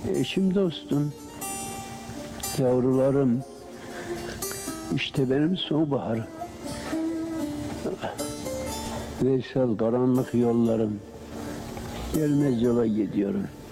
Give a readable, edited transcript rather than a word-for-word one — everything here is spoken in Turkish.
Eşim dostum, yavrularım, işte benim sonbaharım. Veysel karanlık yollarım, gelmez yola gidiyorum.